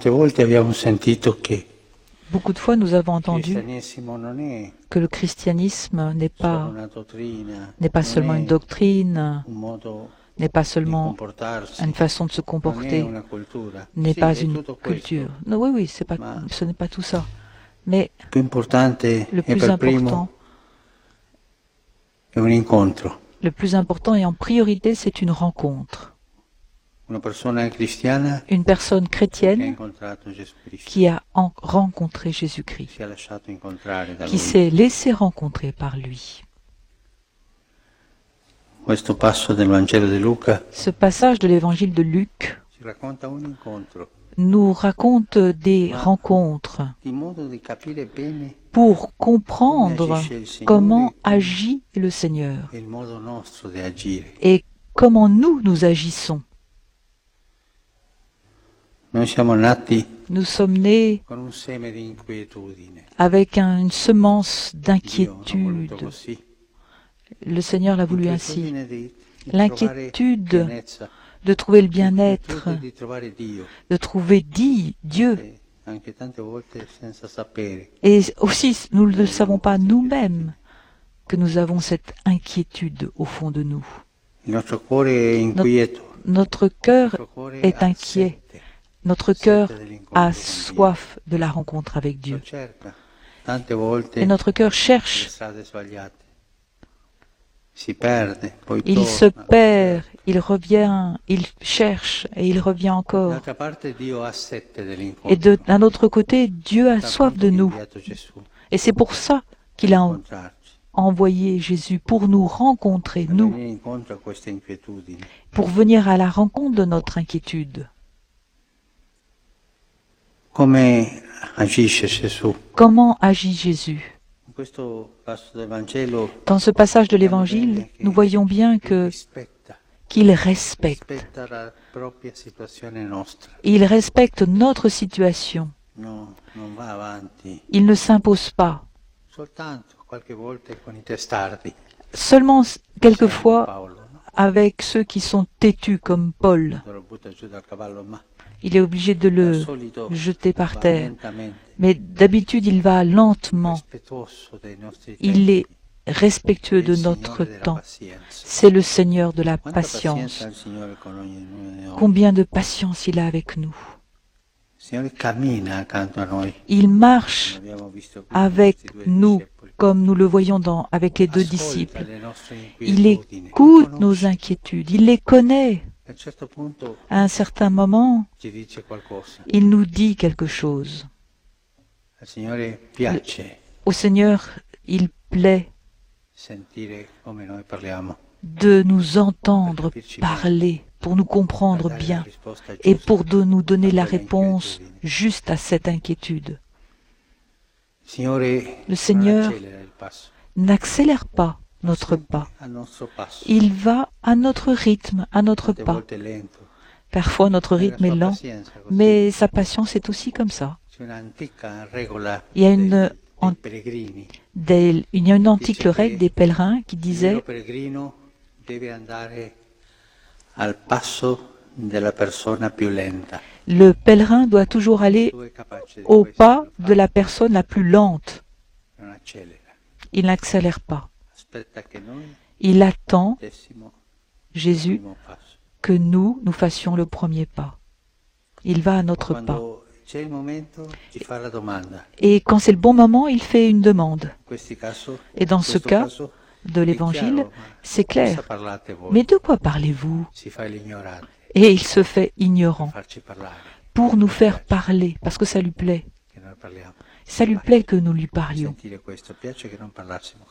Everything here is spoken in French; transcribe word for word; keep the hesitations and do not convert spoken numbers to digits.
Beaucoup de fois, nous avons entendu que le christianisme n'est pas, n'est pas seulement une doctrine, n'est pas seulement une façon de se comporter, n'est pas une culture. Non, oui, oui, c'est pas, ce n'est pas tout ça. Mais le plus important, le plus important et en priorité, c'est une rencontre. Une personne chrétienne qui a rencontré Jésus-Christ, qui s'est laissé rencontrer par lui. Ce passage de l'évangile de Luc nous raconte des rencontres pour comprendre comment agit le Seigneur et comment nous, nous agissons. Nous sommes nés avec un, une semence d'inquiétude. Le Seigneur l'a voulu ainsi. L'inquiétude de trouver le bien-être, de trouver dit, Dieu. Et aussi, nous ne le savons pas nous-mêmes que nous avons cette inquiétude au fond de nous. Notre, notre cœur est inquiet. Notre cœur a soif de la rencontre avec Dieu. Et notre cœur cherche. Il se perd, il revient, il cherche et il revient encore. Et d'un autre côté, Dieu a soif de nous. Et c'est pour ça qu'il a envoyé Jésus, pour nous rencontrer, nous, pour venir à la rencontre de notre inquiétude. Comment agit Jésus? Dans ce passage de l'Évangile, nous voyons bien que qu'il respecte. Il respecte notre situation. Il ne s'impose pas. Seulement quelquefois avec ceux qui sont têtus comme Paul. Il est obligé de le jeter par terre. Mais d'habitude, il va lentement. Il est respectueux de notre temps. C'est le Seigneur de la patience. Combien de patience il a avec nous. Il marche avec nous, comme nous le voyons dans, avec les deux disciples. Il écoute nos inquiétudes, il les connaît. À un certain moment, il nous dit quelque chose. Le, au Seigneur, il plaît de nous entendre parler, pour nous comprendre bien et pour de nous donner la réponse juste à cette inquiétude. Le Seigneur n'accélère pas notre pas. Il va à notre rythme, à notre pas. Parfois, notre rythme est lent, mais sa patience est aussi comme ça. Il y a une, en, des, il y a une antique règle des pèlerins qui disait le pèlerin doit toujours aller au pas de la personne la plus lente. Il n'accélère pas. Il attend, Jésus, que nous, nous fassions le premier pas. Il va à notre pas. Et quand c'est le bon moment, il fait une demande. Et dans ce cas de l'Évangile, c'est clair. Mais de quoi parlez-vous? Et il se fait ignorant pour nous faire parler, parce que ça lui plaît. Ça lui plaît que nous lui parlions.